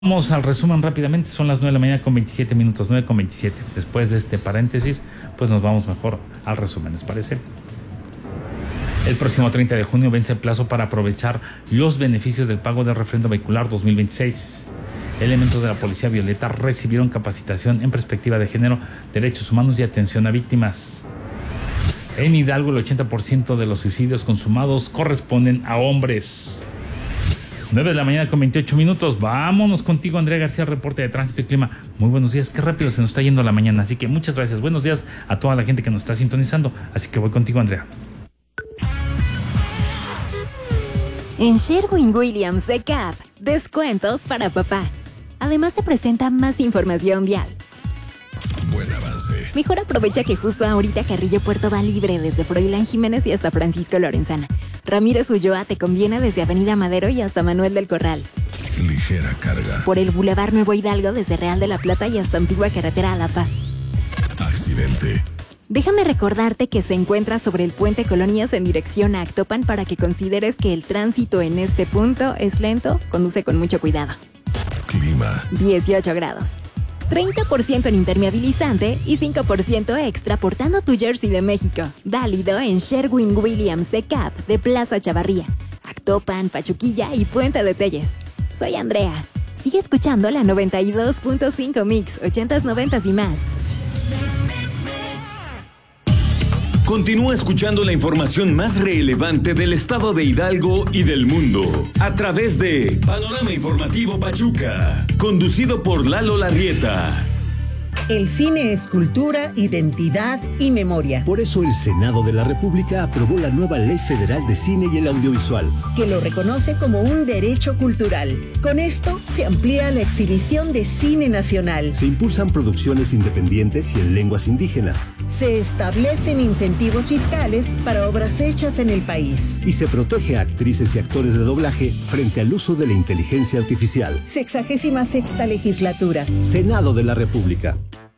Vamos al resumen rápidamente, son las 9 de la mañana con 27 minutos, 9 con 27. Después de este paréntesis, pues nos vamos mejor al resumen, ¿les parece? El próximo 30 de junio vence el plazo para aprovechar los beneficios del pago del refrendo vehicular 2026. Elementos de la Policía Violeta recibieron capacitación en perspectiva de género, derechos humanos y atención a víctimas. En Hidalgo, el 80% de los suicidios consumados corresponden a hombres. 9 de la mañana con 28 minutos. Vámonos contigo, Andrea García, reporte de tránsito y clima. Muy buenos días, qué rápido se nos está yendo la mañana. Así que muchas gracias. Buenos días a toda la gente que nos está sintonizando. Así que voy contigo, Andrea. En Sherwin-Williams ECAP, descuentos para papá. Además te presenta más información vial. Buen avance. Mejor aprovecha que justo ahorita Carrillo Puerto va libre desde Froilán Jiménez y hasta Francisco Lorenzana. Ramírez Ulloa te conviene desde Avenida Madero y hasta Manuel del Corral. Ligera carga. Por el Boulevard Nuevo Hidalgo desde Real de la Plata y hasta Antigua Carretera a La Paz. Accidente. Déjame recordarte que se encuentra sobre el puente Colonias en dirección a Actopan para que consideres que el tránsito en este punto es lento. Conduce con mucho cuidado. Clima. 18 grados. 30% en impermeabilizante y 5% extra portando tu jersey de México. Válido en Sherwin-Williams ECAP de Plaza Chavarría, Actopan, Pachuquilla y Puente de Telles. Soy Andrea. Sigue escuchando la 92.5 Mix, 80s, 90s y más. Continúa escuchando la información más relevante del estado de Hidalgo y del mundo a través de Panorama Informativo Pachuca, conducido por Lalo Larrieta. El cine es cultura, identidad y memoria. Por eso el Senado de la República aprobó la nueva Ley Federal de Cine y el Audiovisual, Que lo reconoce como un derecho cultural. Con esto se amplía la exhibición de cine nacional. se impulsan producciones independientes y en lenguas indígenas, Se establecen incentivos fiscales para obras hechas en el país. y se protege a actrices y actores de doblaje frente al uso de la inteligencia artificial. 66ª legislatura. Senado de la República.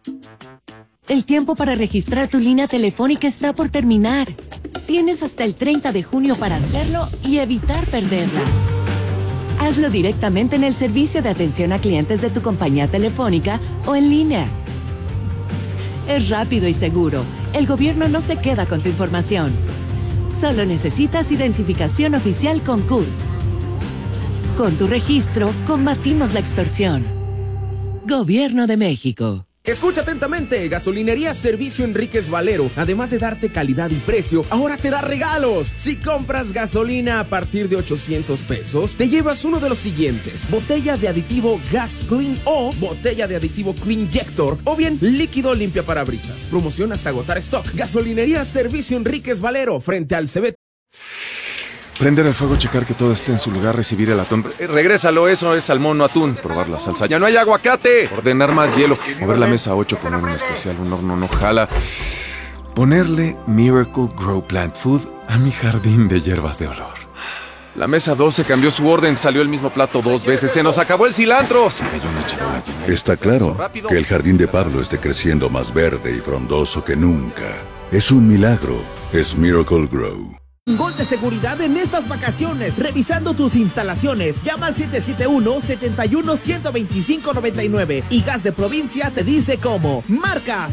El tiempo para registrar tu línea telefónica está por terminar. Tienes hasta el 30 de junio para hacerlo y evitar perderla. Hazlo directamente en el servicio de atención a clientes de tu compañía telefónica o en línea. Es rápido y seguro. El gobierno no se queda con tu información. Solo necesitas identificación oficial con CURP. Con tu registro, combatimos la extorsión. Gobierno de México. Escucha atentamente, Gasolinería Servicio Enríquez Valero, además de darte calidad y precio, ahora te da regalos. Si compras gasolina a partir de 800 pesos, te llevas uno de los siguientes: botella de aditivo Gas Clean o botella de aditivo Cleanjector, o bien líquido limpia parabrisas. Promoción hasta agotar stock. Gasolinería Servicio Enríquez Valero, frente al CBT. Prender el fuego, checar que todo esté en su lugar, recibir el atún. Regrésalo, eso es salmón, no atún. Probar la salsa. ¡Ya no hay aguacate! Ordenar más hielo. Mover la mesa a 8, poner un especial, un horno no jala. Ponerle Miracle Grow Plant Food a mi jardín de hierbas de olor. La mesa 12 cambió su orden, salió el mismo plato 2 veces. ¡Se nos acabó el cilantro! Se cayó una charola llena. Está claro que el jardín de Pablo esté creciendo más verde y frondoso que nunca. Es un milagro. Es Miracle Grow. Gol de seguridad en estas vacaciones, revisando tus instalaciones. Llama al 771-71-125-99 y Gas de Provincia te dice cómo. Marca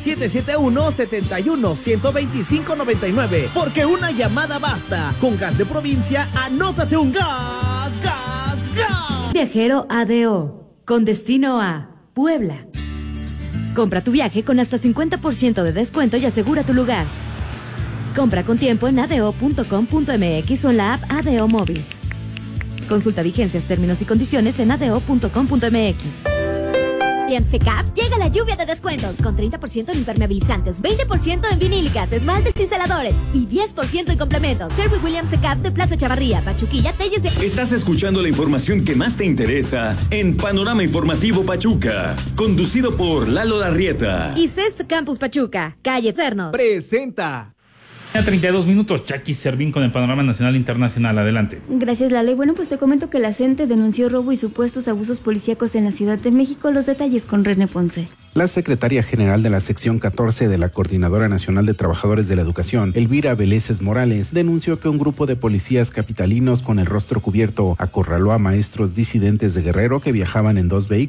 771-71-125-99, porque una llamada basta. Con Gas de Provincia, anótate un gas, gas, gas. Viajero ADO, con destino a Puebla. Compra tu viaje con hasta 50% de descuento y asegura tu lugar. Compra con tiempo en ado.com.mx o en la app ADO Móvil. Consulta vigencias, términos y condiciones en ado.com.mx. Williams ECAP llega la lluvia de descuentos con 30% en impermeabilizantes, 20% en vinílicas, esmaltes y celadores y 10% en complementos. Sherwin-Williams ECAP de Plaza Chavarría, Pachuquilla, Telles de... Estás escuchando la información que más te interesa en Panorama Informativo Pachuca, conducido por Lalo Larrieta. Y CEST Campus Pachuca, calle Cernos. Presenta. 32 minutos, Jackie Servín con el panorama nacional e internacional. Adelante. Gracias, Lalo. Y bueno, pues te comento que la CENTE denunció robo y supuestos abusos policíacos en la Ciudad de México. Los detalles con René Ponce. La secretaria general de la sección 14 de la Coordinadora Nacional de Trabajadores de la Educación, Elvira Veleses Morales, denunció que un grupo de policías capitalinos con el rostro cubierto acorraló a maestros disidentes de Guerrero que viajaban en 2 vehículos